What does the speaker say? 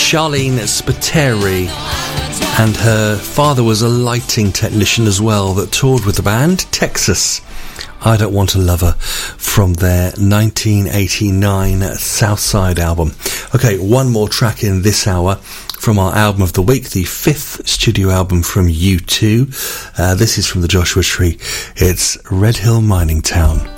Charlene Spiteri, and her father was a lighting technician as well that toured with the band. Texas, I Don't Want a Lover, from their 1989 Southside album. Okay, one more track in this hour from our album of the week, the 5th studio album from U2. This is from the Joshua Tree. It's Red Hill Mining Town.